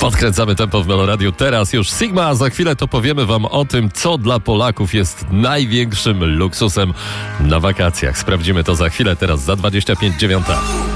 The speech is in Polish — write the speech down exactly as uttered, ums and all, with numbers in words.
Podkręcamy tempo w Meloradiu. Teraz już Sigma, a za chwilę to powiemy wam o tym, co dla Polaków jest największym luksusem na wakacjach. Sprawdzimy to za chwilę, teraz za dwadzieścia pięć dziewiąta.